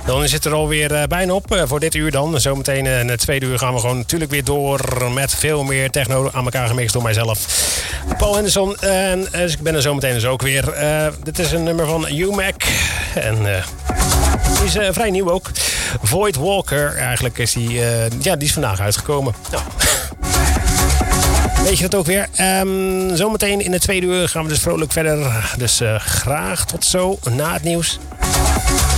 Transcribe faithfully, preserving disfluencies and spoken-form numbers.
Dan is het er alweer uh, bijna op uh, voor dit uur dan. Zometeen uh, in het tweede uur gaan we gewoon natuurlijk weer door met veel meer techno aan elkaar gemixt door mijzelf. Paul Henderson. En uh, dus ik ben er zometeen dus ook weer. Uh, dit is een nummer van U-Mac. En uh, die is uh, vrij nieuw ook. Void Walker. Eigenlijk is die, uh, ja, die is vandaag uitgekomen. Nou. Weet je dat ook weer? Um, zometeen in het tweede uur gaan we dus vrolijk verder. Dus uh, graag tot zo na het nieuws.